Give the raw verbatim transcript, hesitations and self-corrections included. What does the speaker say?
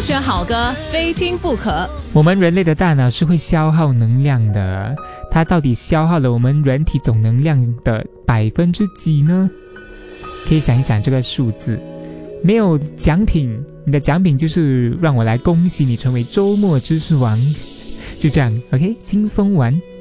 选好歌，非听不可。 我们人类的大脑是会消耗能量的，它到底消耗了我们人体总能量的百分之几呢？可以想一想这个数字。没有奖品，你的奖品就是让我来恭喜你成为周末知识王，就这样 OK， 轻松玩。